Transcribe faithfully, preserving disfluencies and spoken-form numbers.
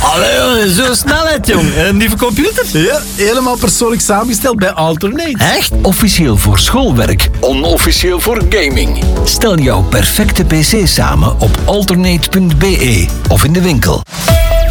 Allee, zo snelheid, jong. Een nieuwe computer? Ja, helemaal persoonlijk samengesteld bij Alternate. Echt? Officieel voor schoolwerk, onofficieel voor gaming. Stel jouw perfecte pc samen op alternate punt be of in de winkel.